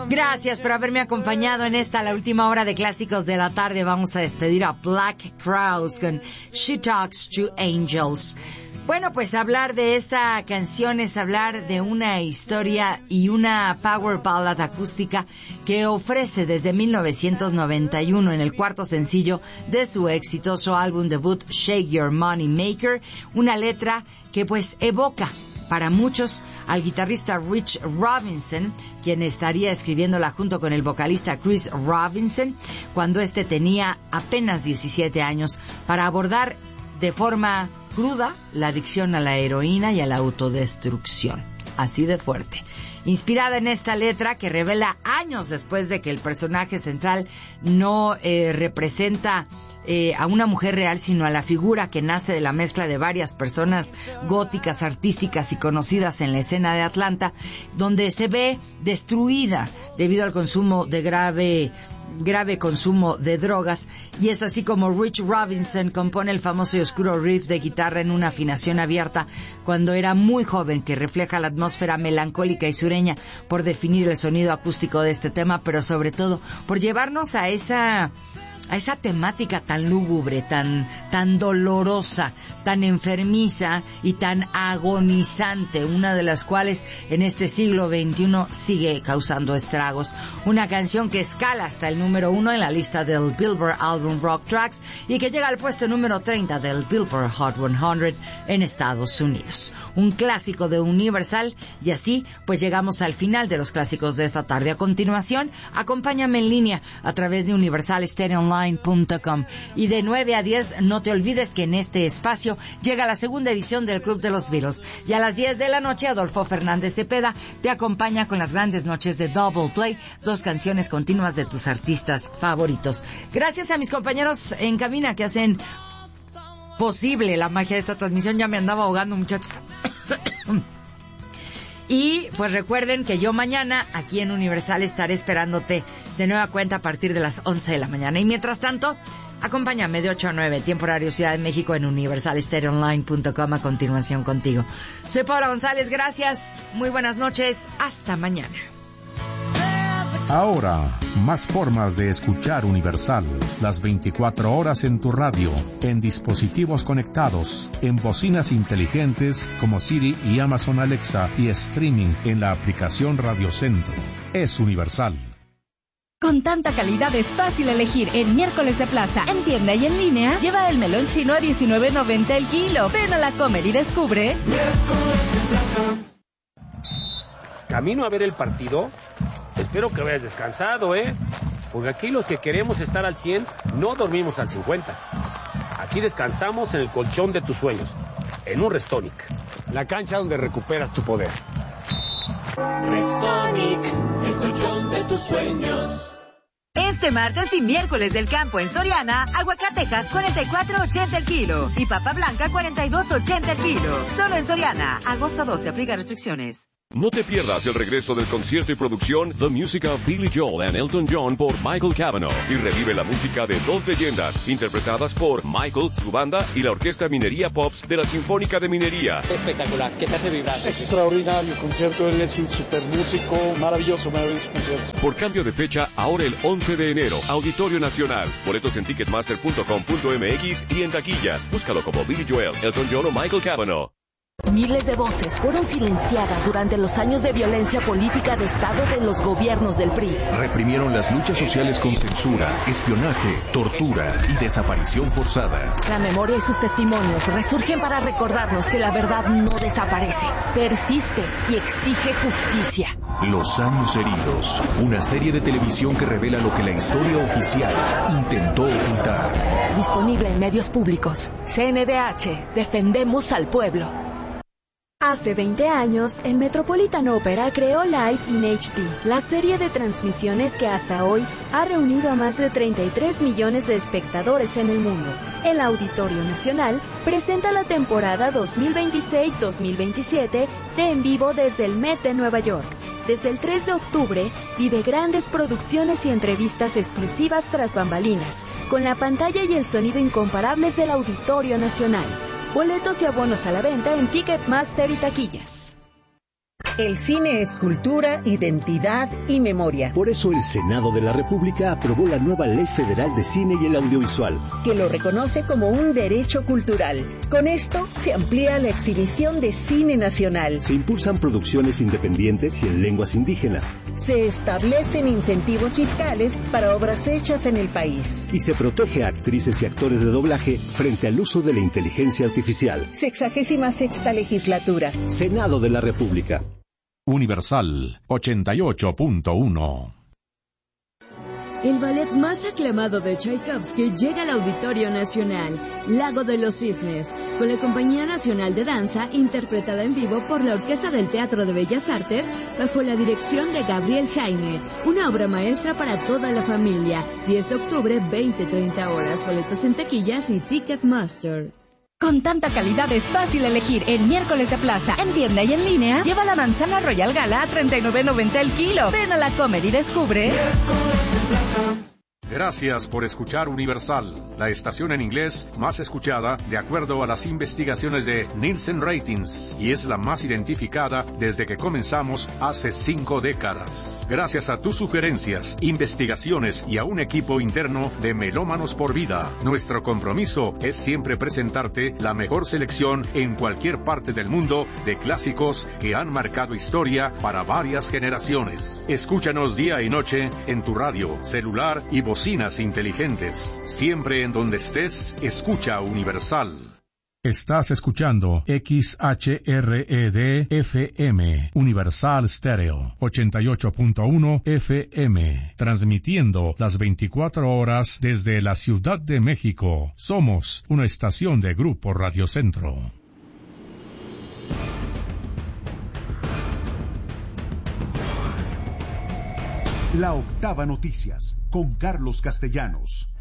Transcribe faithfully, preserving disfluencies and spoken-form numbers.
Gracias por haberme acompañado en esta, la última hora de clásicos de la tarde. Vamos a despedir a Black Crowes con She Talks to Angels. Bueno, pues hablar de esta canción es hablar de una historia y una power ballad acústica que ofrece desde mil novecientos noventa y uno en el cuarto sencillo de su exitoso álbum debut Shake Your Money Maker, una letra que pues evoca para muchos al guitarrista Rich Robinson, quien estaría escribiéndola junto con el vocalista Chris Robinson cuando este tenía apenas diecisiete años, para abordar de forma cruda la adicción a la heroína y a la autodestrucción. Así de fuerte. Inspirada en esta letra que revela años después de que el personaje central no eh, representa eh, a una mujer real, sino a la figura que nace de la mezcla de varias personas góticas, artísticas y conocidas en la escena de Atlanta, donde se ve destruida debido al consumo de grave grave consumo de drogas, y es así como Rich Robinson compone el famoso y oscuro riff de guitarra en una afinación abierta cuando era muy joven, que refleja la atmósfera melancólica y sureña por definir el sonido acústico de este tema, pero sobre todo por llevarnos a esa a esa temática tan lúgubre, tan tan dolorosa, tan enfermiza y tan agonizante, una de las cuales en este siglo veintiuno sigue causando estragos. Una canción que escala hasta el número uno en la lista del Billboard Album Rock Tracks y que llega al puesto número treinta del Billboard Hot cien en Estados Unidos. Un clásico de Universal, y así pues llegamos al final de los clásicos de esta tarde. A continuación, acompáñame en línea a través de universal stereo online punto com, y de nueve a diez no te olvides que en este espacio llega la segunda edición del Club de los Beatles, y a las diez de la noche Adolfo Fernández Cepeda te acompaña con las grandes noches de Double Play, dos canciones continuas de tus artistas favoritos. Gracias a mis compañeros en cabina que hacen posible la magia de esta transmisión. Ya me andaba ahogando, muchachos. Y pues recuerden que yo mañana aquí en Universal estaré esperándote de nueva cuenta a partir de las once de la mañana. Y mientras tanto, acompáñame de ocho a nueve, tiempo horario Ciudad de México, en universal stereo online punto com, a continuación contigo. Soy Paula González, gracias, muy buenas noches, hasta mañana. Ahora, más formas de escuchar Universal. Las veinticuatro horas en tu radio, en dispositivos conectados, en bocinas inteligentes como Siri y Amazon Alexa, y streaming en la aplicación Radio Centro. Es Universal. Con tanta calidad es fácil elegir en Miércoles de Plaza. En tienda y en línea, lleva el melón chino a diecinueve noventa el kilo. Ven a la Comer y descubre Miércoles de Plaza. Camino a ver el partido. Espero que vayas descansado, ¿eh? Porque aquí los que queremos estar al cien no dormimos al cincuenta. Aquí descansamos en el colchón de tus sueños, en un Restonic, la cancha donde recuperas tu poder. Restonic, el colchón de tus sueños. Este martes y miércoles del campo en Soriana, aguacatejas cuarenta y cuatro ochenta el kilo y papa blanca cuarenta y dos ochenta el kilo. Solo en Soriana. Agosto doce, aplica restricciones. No te pierdas el regreso del concierto y producción The Music of Billy Joel and Elton John por Michael Cavanaugh, y revive la música de dos leyendas interpretadas por Michael, su banda y la Orquesta Minería Pops de la Sinfónica de Minería. Espectacular, ¿qué te hace vibrar? Extraordinario concierto, él es un super músico, maravilloso, maravilloso concierto. Por cambio de fecha, ahora el once de enero, Auditorio Nacional. Boletos en ticketmaster punto com punto m x y en taquillas. Búscalo como Billy Joel, Elton John o Michael Cavanaugh. Miles de voces fueron silenciadas durante los años de violencia política de Estado de los gobiernos del P R I. Reprimieron las luchas sociales con censura, espionaje, tortura y desaparición forzada. La memoria y sus testimonios resurgen para recordarnos que la verdad no desaparece, persiste y exige justicia. Los años heridos, una serie de televisión que revela lo que la historia oficial intentó ocultar. Disponible en medios públicos. C N D H, defendemos al pueblo. Hace veinte años, el Metropolitan Opera creó Live in H D, la serie de transmisiones que hasta hoy ha reunido a más de treinta y tres millones de espectadores en el mundo. El Auditorio Nacional presenta la temporada dos mil veintiséis dos mil veintisiete de En Vivo desde el Met de Nueva York. Desde el tres de octubre, vive grandes producciones y entrevistas exclusivas tras bambalinas, con la pantalla y el sonido incomparables del Auditorio Nacional. Boletos y abonos a la venta en Ticketmaster y taquillas. El cine es cultura, identidad y memoria. Por eso el Senado de la República aprobó la nueva Ley Federal de Cine y el Audiovisual, que lo reconoce como un derecho cultural. Con esto se amplía la exhibición de cine nacional. Se impulsan producciones independientes y en lenguas indígenas. Se establecen incentivos fiscales para obras hechas en el país. Y se protege a actrices y actores de doblaje frente al uso de la inteligencia artificial. Sexagésima sexta legislatura. Senado de la República. Universal ochenta y ocho punto uno. El ballet más aclamado de Tchaikovsky llega al Auditorio Nacional, Lago de los Cisnes, con la Compañía Nacional de Danza, interpretada en vivo por la Orquesta del Teatro de Bellas Artes, bajo la dirección de Gabriel Heine. Una obra maestra para toda la familia. diez de octubre, veinte treinta horas. Boletos en taquillas y Ticketmaster. Con tanta calidad es fácil elegir en Miércoles de Plaza. En tienda y en línea, lleva la manzana Royal Gala a treinta y nueve noventa el kilo. Ven a la Comer y descubre. Miércoles de Plaza. Gracias por escuchar Universal, la estación en inglés más escuchada de acuerdo a las investigaciones de Nielsen Ratings, y es la más identificada desde que comenzamos hace cinco décadas. Gracias a tus sugerencias, investigaciones y a un equipo interno de Melómanos por Vida, nuestro compromiso es siempre presentarte la mejor selección en cualquier parte del mundo de clásicos que han marcado historia para varias generaciones. Escúchanos día y noche en tu radio, celular y bocinas inteligentes. Siempre en donde estés, escucha Universal. Estás escuchando X H R E D F M, Universal Stereo, ochenta y ocho punto uno F M, transmitiendo las veinticuatro horas desde la Ciudad de México. Somos una estación de Grupo Radio Centro. La Octava Noticias, con Carlos Castellanos.